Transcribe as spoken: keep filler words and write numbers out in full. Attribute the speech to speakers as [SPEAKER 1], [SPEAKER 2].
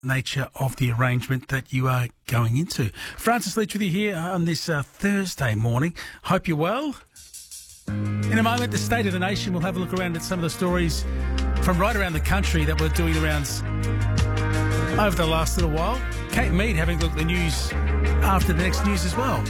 [SPEAKER 1] nature of the arrangement that you are going into. Francis Leach with you here on this uh, Thursday morning. Hope you're well. In a moment, the State of the Nation. We'll have a look around at some of the stories from right around the country that we're doing the rounds over the last little while. Kate Mead having a look at the news after the next news as well.